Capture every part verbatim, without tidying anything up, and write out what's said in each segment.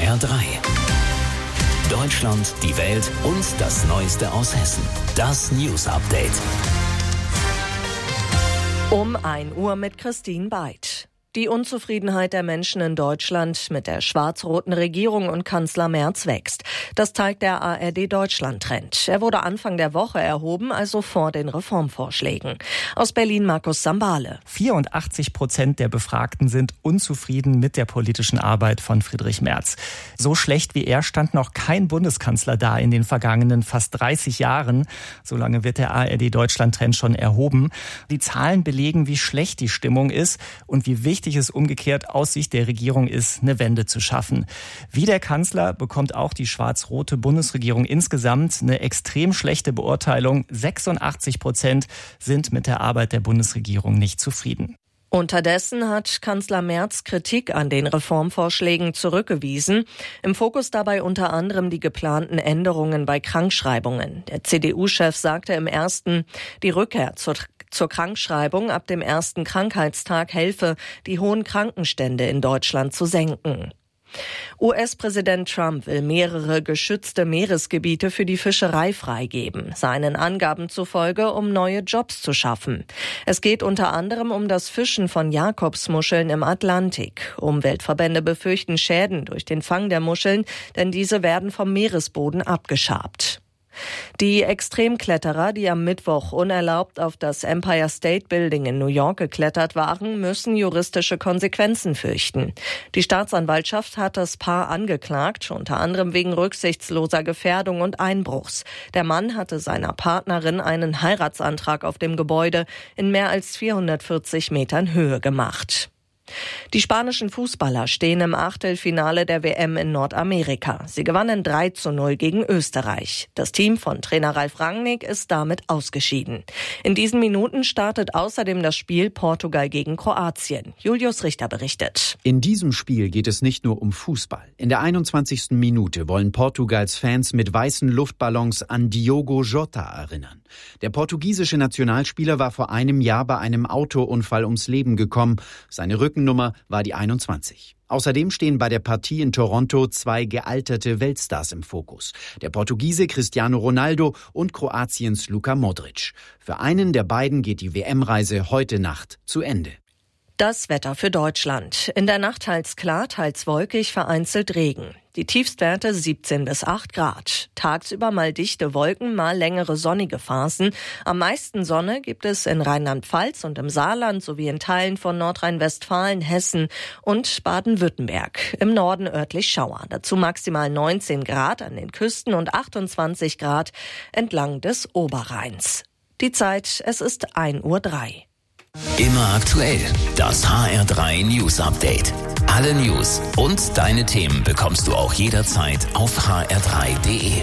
R drei. Deutschland, die Welt und das Neueste aus Hessen. Das News Update. Um ein Uhr mit Christine Beid. Die Unzufriedenheit der Menschen in Deutschland mit der schwarz-roten Regierung und Kanzler Merz wächst. Das zeigt der A R D-Deutschland-Trend. Er wurde Anfang der Woche erhoben, also vor den Reformvorschlägen. Aus Berlin Markus Sambale. vierundachtzig Prozent der Befragten sind unzufrieden mit der politischen Arbeit von Friedrich Merz. So schlecht wie er stand noch kein Bundeskanzler da in den vergangenen fast dreißig Jahren. So lange wird der A R D-Deutschland-Trend schon erhoben. Die Zahlen belegen, wie schlecht die Stimmung ist und wie wichtig Wichtig ist umgekehrt aus Sicht der Regierung ist, eine Wende zu schaffen. Wie der Kanzler bekommt auch die schwarz-rote Bundesregierung insgesamt eine extrem schlechte Beurteilung. sechsundachtzig Prozent sind mit der Arbeit der Bundesregierung nicht zufrieden. Unterdessen hat Kanzler Merz Kritik an den Reformvorschlägen zurückgewiesen. Im Fokus dabei unter anderem die geplanten Änderungen bei Krankschreibungen. Der C D U-Chef sagte im ersten, die Rückkehr zur Zur Krankschreibung ab dem ersten Krankheitstag helfe, die hohen Krankenstände in Deutschland zu senken. U S-Präsident Trump will mehrere geschützte Meeresgebiete für die Fischerei freigeben, seinen Angaben zufolge, um neue Jobs zu schaffen. Es geht unter anderem um das Fischen von Jakobsmuscheln im Atlantik. Umweltverbände befürchten Schäden durch den Fang der Muscheln, denn diese werden vom Meeresboden abgeschabt. Die Extremkletterer, die am Mittwoch unerlaubt auf das Empire State Building in New York geklettert waren, müssen juristische Konsequenzen fürchten. Die Staatsanwaltschaft hat das Paar angeklagt, unter anderem wegen rücksichtsloser Gefährdung und Einbruchs. Der Mann hatte seiner Partnerin einen Heiratsantrag auf dem Gebäude in mehr als vierhundertvierzig Metern Höhe gemacht. Die spanischen Fußballer stehen im Achtelfinale der W M in Nordamerika. Sie gewannen drei zu null gegen Österreich. Das Team von Trainer Ralf Rangnick ist damit ausgeschieden. In diesen Minuten startet außerdem das Spiel Portugal gegen Kroatien. Julius Richter berichtet. In diesem Spiel geht es nicht nur um Fußball. In der einundzwanzigsten Minute wollen Portugals Fans mit weißen Luftballons an Diogo Jota erinnern. Der portugiesische Nationalspieler war vor einem Jahr bei einem Autounfall ums Leben gekommen. Seine Rückennummer war die einundzwanzig. Außerdem stehen bei der Partie in Toronto zwei gealterte Weltstars im Fokus. Der Portugiese Cristiano Ronaldo und Kroatiens Luka Modric. Für einen der beiden geht die W M-Reise heute Nacht zu Ende. Das Wetter für Deutschland. In der Nacht teils klar, teils wolkig, vereinzelt Regen. Die Tiefstwerte siebzehn bis acht Grad. Tagsüber mal dichte Wolken, mal längere sonnige Phasen. Am meisten Sonne gibt es in Rheinland-Pfalz und im Saarland sowie in Teilen von Nordrhein-Westfalen, Hessen und Baden-Württemberg. Im Norden örtlich Schauer. Dazu maximal neunzehn Grad an den Küsten und achtundzwanzig Grad entlang des Oberrheins. Die Zeit, es ist ein Uhr drei. Immer aktuell. Das H R drei News Update. Alle News und deine Themen bekommst du auch jederzeit auf h r drei punkt d e.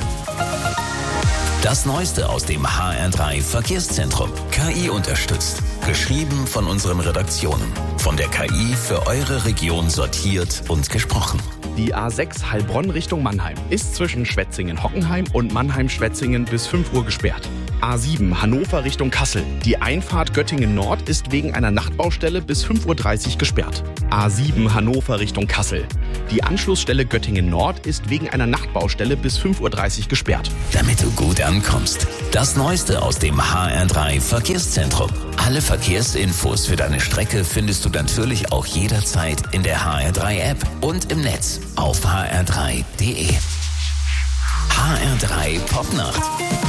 Das Neueste aus dem H R drei Verkehrszentrum. K I unterstützt. Geschrieben von unseren Redaktionen. Von der K I für eure Region sortiert und gesprochen. Die A sechs Heilbronn Richtung Mannheim ist zwischen Schwetzingen-Hockenheim und Mannheim-Schwetzingen bis fünf Uhr gesperrt. A sieben Hannover Richtung Kassel. Die Einfahrt Göttingen Nord ist wegen einer Nachtbaustelle bis fünf Uhr dreißig gesperrt. A sieben Hannover Richtung Kassel. Die Anschlussstelle Göttingen Nord ist wegen einer Nachtbaustelle bis fünf Uhr dreißig gesperrt. Damit du gut ankommst. Das Neueste aus dem H R drei Verkehrszentrum. Alle Verkehrsinfos für deine Strecke findest du natürlich auch jederzeit in der H R drei App und im Netz auf h r drei punkt d e. H R drei Popnacht.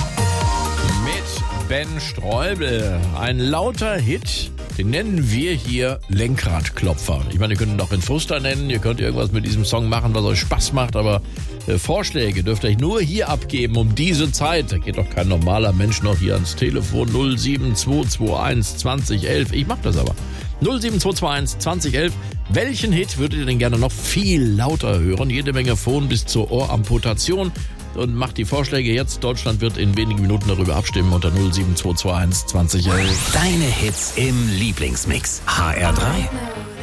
Mit Ben Streubel. Ein lauter Hit, den nennen wir hier Lenkradklopfer. Ich meine, ihr könnt ihn auch in Fuster nennen, ihr könnt irgendwas mit diesem Song machen, was euch Spaß macht, aber äh, Vorschläge dürft ihr euch nur hier abgeben um diese Zeit. Da geht doch kein normaler Mensch noch hier ans Telefon. null sieben zwei zwei eins zwanzig elf. Ich mach das aber. null sieben zwei zwei eins zwanzig elf. Welchen Hit würdet ihr denn gerne noch viel lauter hören? Jede Menge Phone bis zur Ohramputation. Und macht die Vorschläge jetzt. Deutschland wird in wenigen Minuten darüber abstimmen unter null sieben zwei zwei eins zwanzig elf. Deine Hits im Lieblingsmix. H R drei.